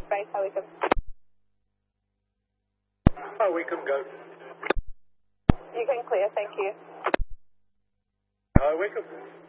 base, how we can. Oh, we can go. You can clear, thank you. Oh, we can.